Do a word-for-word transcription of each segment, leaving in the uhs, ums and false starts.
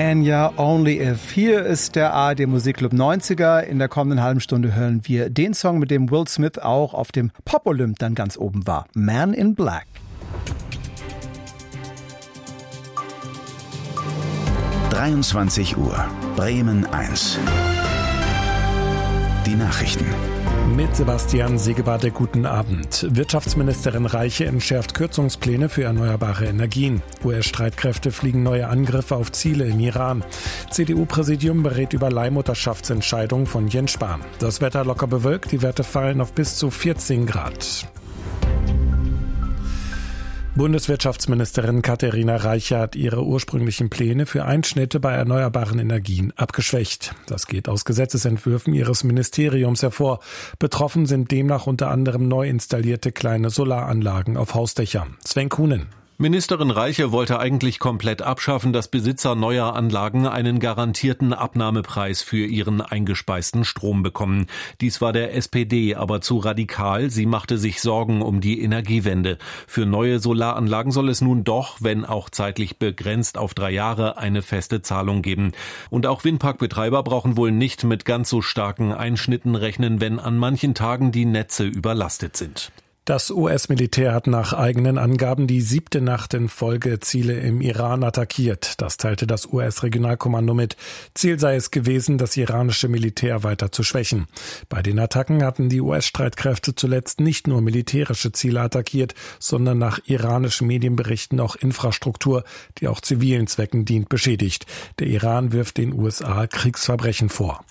Enya, Only If. Hier ist der A R D Musikclub neunziger. In der kommenden halben Stunde hören wir den Song, mit dem Will Smith auch auf dem Pop-Olymp dann ganz oben war. Man in Black. dreiundzwanzig Uhr, Bremen eins. Die Nachrichten. Mit Sebastian Segebade, guten Abend. Wirtschaftsministerin Reiche entschärft Kürzungspläne für erneuerbare Energien. U S-Streitkräfte fliegen neue Angriffe auf Ziele im Iran. C D U-Präsidium berät über Leihmutterschaftsentscheidung von Jens Spahn. Das Wetter locker bewölkt, die Werte fallen auf bis zu vierzehn Grad. Bundeswirtschaftsministerin Katharina Reiche hat ihre ursprünglichen Pläne für Einschnitte bei erneuerbaren Energien abgeschwächt. Das geht aus Gesetzesentwürfen ihres Ministeriums hervor. Betroffen sind demnach unter anderem neu installierte kleine Solaranlagen auf Hausdächern. Sven Kuhnen. Ministerin Reiche wollte eigentlich komplett abschaffen, dass Besitzer neuer Anlagen einen garantierten Abnahmepreis für ihren eingespeisten Strom bekommen. Dies war der S P D aber zu radikal. Sie machte sich Sorgen um die Energiewende. Für neue Solaranlagen soll es nun doch, wenn auch zeitlich begrenzt auf drei Jahre, eine feste Zahlung geben. Und auch Windparkbetreiber brauchen wohl nicht mit ganz so starken Einschnitten rechnen, wenn an manchen Tagen die Netze überlastet sind. Das U S-Militär hat nach eigenen Angaben die siebte Nacht in Folge Ziele im Iran attackiert. Das teilte das U S-Regionalkommando mit. Ziel sei es gewesen, das iranische Militär weiter zu schwächen. Bei den Attacken hatten die U S-Streitkräfte zuletzt nicht nur militärische Ziele attackiert, sondern nach iranischen Medienberichten auch Infrastruktur, die auch zivilen Zwecken dient, beschädigt. Der Iran wirft den U S A Kriegsverbrechen vor.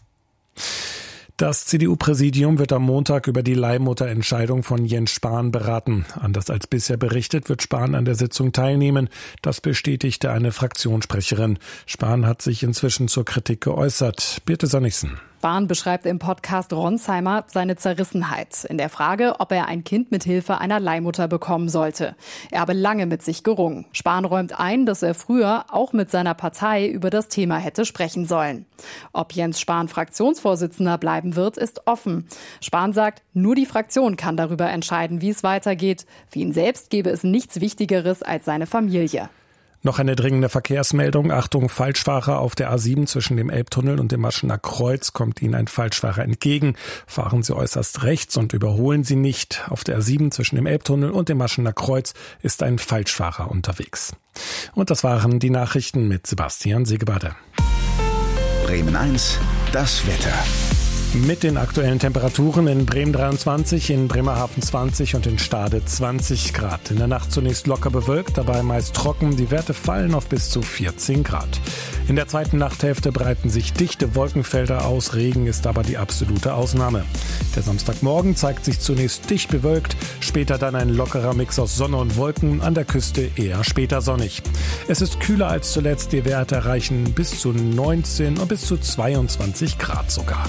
Das C D U-Präsidium wird am Montag über die Leihmutterentscheidung von Jens Spahn beraten. Anders als bisher berichtet, wird Spahn an der Sitzung teilnehmen. Das bestätigte eine Fraktionssprecherin. Spahn hat sich inzwischen zur Kritik geäußert. Birte Sönnigsen. Spahn beschreibt im Podcast Ronsheimer seine Zerrissenheit in der Frage, ob er ein Kind mit Hilfe einer Leihmutter bekommen sollte. Er habe lange mit sich gerungen. Spahn räumt ein, dass er früher auch mit seiner Partei über das Thema hätte sprechen sollen. Ob Jens Spahn Fraktionsvorsitzender bleiben wird, ist offen. Spahn sagt, nur die Fraktion kann darüber entscheiden, wie es weitergeht. Für ihn selbst gäbe es nichts Wichtigeres als seine Familie. Noch eine dringende Verkehrsmeldung. Achtung, Falschfahrer auf der A sieben zwischen dem Elbtunnel und dem Maschener Kreuz kommt Ihnen ein Falschfahrer entgegen. Fahren Sie äußerst rechts und überholen Sie nicht. Auf der A sieben zwischen dem Elbtunnel und dem Maschener Kreuz ist ein Falschfahrer unterwegs. Und das waren die Nachrichten mit Sebastian Segebade. Bremen eins, das Wetter. Mit den aktuellen Temperaturen in Bremen dreiundzwanzig, in Bremerhaven zwanzig und in Stade zwanzig Grad. In der Nacht zunächst locker bewölkt, dabei meist trocken. Die Werte fallen auf bis zu vierzehn Grad. In der zweiten Nachthälfte breiten sich dichte Wolkenfelder aus. Regen ist aber die absolute Ausnahme. Der Samstagmorgen zeigt sich zunächst dicht bewölkt, später dann ein lockerer Mix aus Sonne und Wolken, an der Küste eher später sonnig. Es ist kühler als zuletzt, die Werte erreichen bis zu neunzehn und bis zu zweiundzwanzig Grad sogar.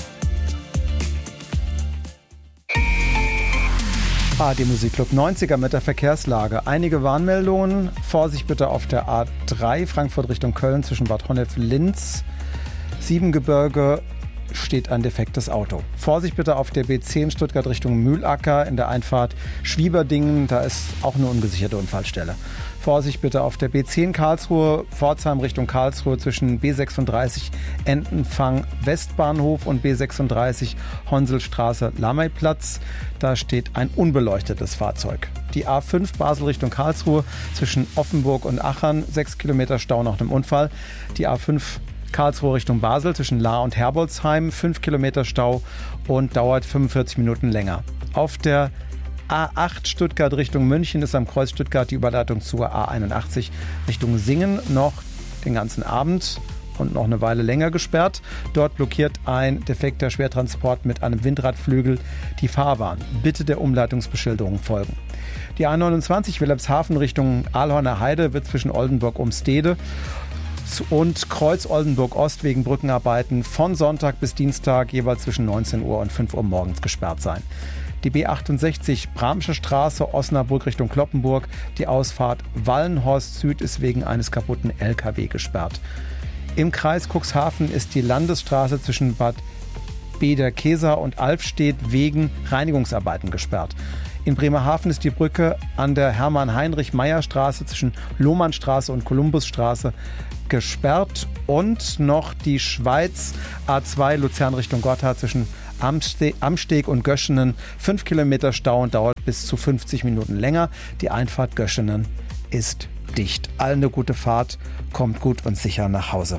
A R D Musikclub neunziger mit der Verkehrslage. Einige Warnmeldungen. Vorsicht bitte auf der A drei Frankfurt Richtung Köln zwischen Bad Honnef-Linz. Siebengebirge steht ein defektes Auto. Vorsicht bitte auf der B zehn Stuttgart Richtung Mühlacker in der Einfahrt Schwieberdingen. Da ist auch eine ungesicherte Unfallstelle. Vorsicht bitte auf der B zehn Karlsruhe, Pforzheim Richtung Karlsruhe zwischen B sechsunddreißig Entenfang Westbahnhof und B sechsunddreißig Honselstraße Lammayplatz. Da steht ein unbeleuchtetes Fahrzeug. Die A fünf Basel Richtung Karlsruhe zwischen Offenburg und Achern, sechs Kilometer Stau nach einem Unfall. Die A fünf Karlsruhe Richtung Basel zwischen Lahr und Herbolzheim, fünf Kilometer Stau und dauert fünfundvierzig Minuten länger. Auf der A acht Stuttgart Richtung München ist am Kreuz Stuttgart die Überleitung zur A einundachtzig Richtung Singen noch den ganzen Abend und noch eine Weile länger gesperrt. Dort blockiert ein defekter Schwertransport mit einem Windradflügel die Fahrbahn. Bitte der Umleitungsbeschilderung folgen. Die A neunundzwanzig Wilhelmshaven Richtung Ahlhorner Heide wird zwischen Oldenburg-Umstede und Kreuz Oldenburg Ost wegen Brückenarbeiten von Sonntag bis Dienstag jeweils zwischen neunzehn Uhr und fünf Uhr morgens gesperrt sein. Die B achtundsechzig Bramsche Straße, Osnabrück Richtung Cloppenburg. Die Ausfahrt Wallenhorst Süd ist wegen eines kaputten L K W gesperrt. Im Kreis Cuxhaven ist die Landesstraße zwischen Bad Bederkesa und Alfstedt wegen Reinigungsarbeiten gesperrt. In Bremerhaven ist die Brücke an der Hermann-Heinrich-Meyer-Straße zwischen Lohmannstraße und Kolumbusstraße gesperrt. Und noch die Schweiz, A zwei Luzern Richtung Gotthard zwischen Amsteg und Göschenen. Fünf Kilometer Stau und dauert bis zu fünfzig Minuten länger. Die Einfahrt Göschenen ist dicht. Allen eine gute Fahrt, kommt gut und sicher nach Hause.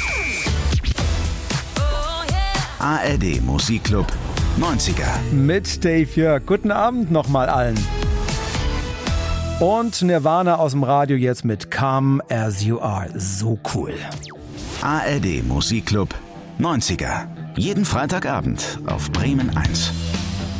A R D Musikclub neunziger. Mit Dave Jörg. Guten Abend nochmal allen. Und Nirvana aus dem Radio jetzt mit Come As You Are. So cool. A R D Musikclub neunziger. Jeden Freitagabend auf Bremen eins.